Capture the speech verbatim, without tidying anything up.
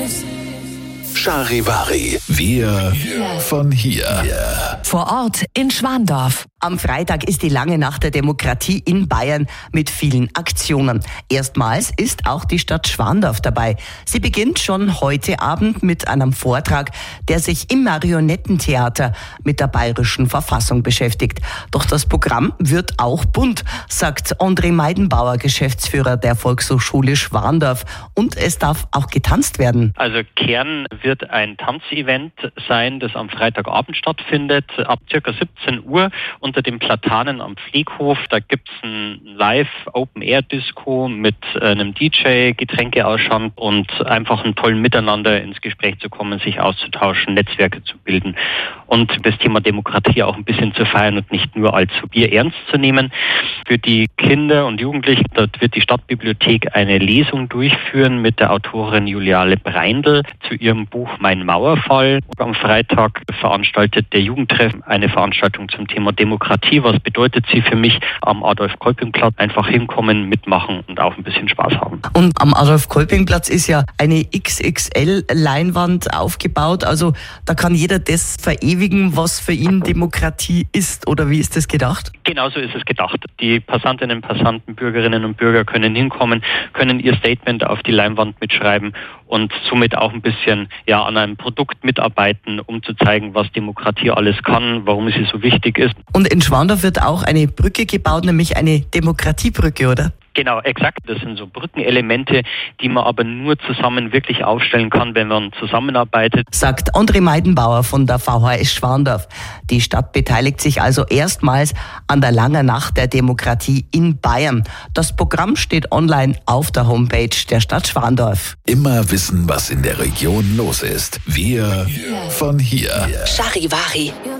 Charivari, wir von hier. Vor Ort in Schwandorf. Am Freitag ist die lange Nacht der Demokratie in Bayern mit vielen Aktionen. Erstmals ist auch die Stadt Schwandorf dabei. Sie beginnt schon heute Abend mit einem Vortrag, der sich im Marionettentheater mit der bayerischen Verfassung beschäftigt. Doch das Programm wird auch bunt, sagt André Meidenbauer, Geschäftsführer der Volkshochschule Schwandorf. Und es darf auch getanzt werden. Also Kern wird ein Tanzevent sein, das am Freitagabend stattfindet, ab circa siebzehn Uhr unter den Platanen am Pfleghof. Da gibt's ein Live-Open-Air-Disco mit einem D J, Getränkeausschank und einfach ein tollen Miteinander ins Gespräch zu kommen, sich auszutauschen, Netzwerke zu bilden und das Thema Demokratie auch ein bisschen zu feiern und nicht nur allzu Bier ernst zu nehmen. Für die Kinder und Jugendlichen, dort wird die Stadtbibliothek eine Lesung durchführen mit der Autorin Juliane Breindl zu ihrem Buch Mein Mauerfall. Am Freitag veranstaltet der Jugendtreff eine Veranstaltung zum Thema Demokratie. Was bedeutet sie für mich? Am Adolf-Kolping-Platz einfach hinkommen, mitmachen und auch ein bisschen Spaß haben. Und am Adolf-Kolping-Platz ist ja eine X X L-Leinwand aufgebaut. Also da kann jeder das verewigen, was für ihn Demokratie ist. Oder wie ist das gedacht? Genauso ist es gedacht. Die Passantinnen, Passanten, Bürgerinnen und Bürger können hinkommen, können ihr Statement auf die Leinwand mitschreiben und somit auch ein bisschen ja an einem Produkt mitarbeiten, um zu zeigen, was Demokratie alles kann, warum sie so wichtig ist. Und in Schwandorf wird auch eine Brücke gebaut, nämlich eine Demokratiebrücke, oder? Genau, exakt. Das sind so Brückenelemente, die man aber nur zusammen wirklich aufstellen kann, wenn man zusammenarbeitet. Sagt André Meidenbauer von der V H S Schwandorf. Die Stadt beteiligt sich also erstmals an der langen Nacht der Demokratie in Bayern. Das Programm steht online auf der Homepage der Stadt Schwandorf. Immer wissen, was in der Region los ist. Wir von hier. Charivari.